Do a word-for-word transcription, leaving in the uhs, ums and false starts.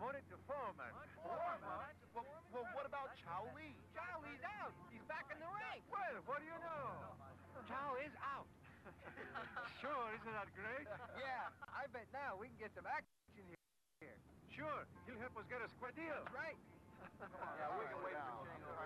promoted to foreman. Foreman? Well, well, what about Chow Lee? Chow Lee's out. He's back in the ring. Well, what do you know? Chow is out. Sure, isn't that great? Yeah, I bet now we can get some action here. Sure, he'll help us get a square deal. That's right. Yeah, we can wait for Shango.